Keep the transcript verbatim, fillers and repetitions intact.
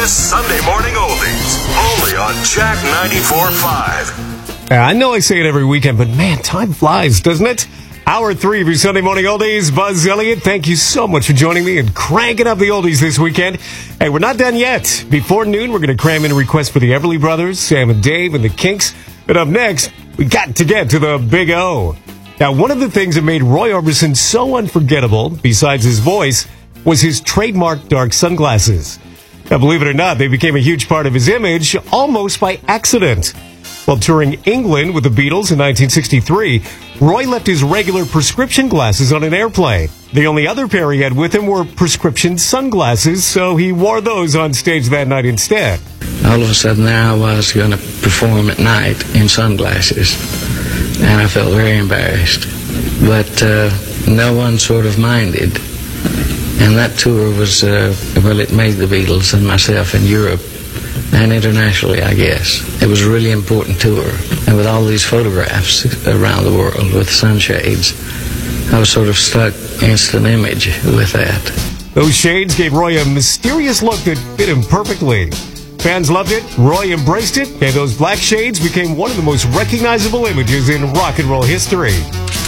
Sunday Morning Oldies, only on Jack ninety-four point five. I know I say it every weekend, but man, time flies, doesn't it? Hour three of your Sunday Morning Oldies. Buzz Elliott, thank you so much for joining me and cranking up the oldies this weekend. Hey, we're not done yet. Before noon, we're going to cram in a request for the Everly Brothers, Sam and Dave, and the Kinks. And up next, we got to get to the Big O. Now, one of the things that made Roy Orbison so unforgettable, besides his voice, was his trademark dark sunglasses. Now, believe it or not, they became a huge part of his image almost by accident. While touring England with the Beatles in nineteen sixty-three, Roy left his regular prescription glasses on an airplane. The only other pair he had with him were prescription sunglasses, so he wore those on stage that night instead. All of a sudden, there I was going to perform at night in sunglasses, and I felt very embarrassed. But uh, no one sort of minded. And that tour was, uh, well, it made the Beatles and myself in Europe and internationally, I guess. It was a really important tour. And with all these photographs around the world with sunshades, I was sort of stuck instant image with that. Those shades gave Roy a mysterious look that fit him perfectly. Fans loved it, Roy embraced it, and those black shades became one of the most recognizable images in rock and roll history.